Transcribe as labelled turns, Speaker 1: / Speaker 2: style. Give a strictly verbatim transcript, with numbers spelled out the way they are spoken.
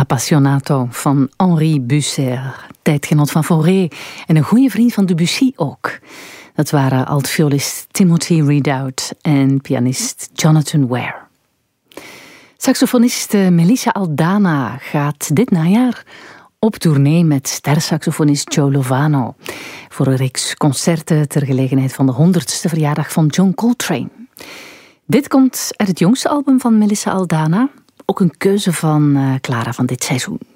Speaker 1: Appassionato van Henri Busser, tijdgenoot van Fauré en een goede vriend van Debussy ook. Dat waren altviolist Timothy Ridout en pianist Jonathan Ware. Saxofonist Melissa Aldana gaat dit najaar op tournee met stersaxofonist Joe Lovano voor een reeks concerten ter gelegenheid van de honderdste verjaardag van John Coltrane. Dit komt uit het jongste album van Melissa Aldana, ook een keuze van uh, Clara van dit seizoen.